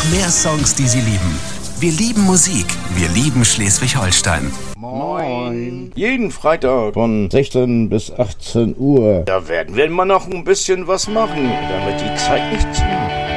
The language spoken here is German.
noch mehr Songs, die Sie lieben. Wir lieben Musik. Wir lieben Schleswig-Holstein. Moin. Jeden Freitag von 16 bis 18 Uhr. Da werden wir mal noch ein bisschen was machen, damit die Zeit nicht zu